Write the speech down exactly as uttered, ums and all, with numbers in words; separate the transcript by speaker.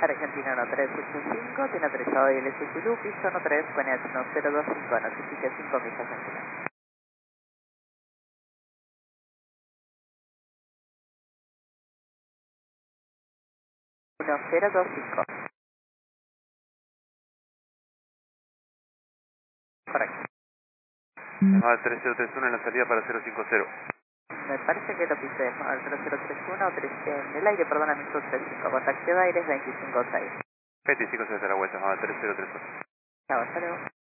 Speaker 1: Argentina uno tres ocho cinco, tiene autorizado I L S Zulu, piso uno tres, Conex uno cero dos cinco, notifique cinco millas Argentina. uno cero dos cinco. Correcto.
Speaker 2: Llamada tres cero tres uno en la salida para cero cinco cero.
Speaker 1: Me parece que lo pisé, al cero cero tres uno, en el aire, perdón, a minuto treinta y cinco, contacto de aire es veinticinco seis.
Speaker 2: veinticinco seis de la vuelta, llamada tres cero tres uno.
Speaker 1: Chao, hasta luego.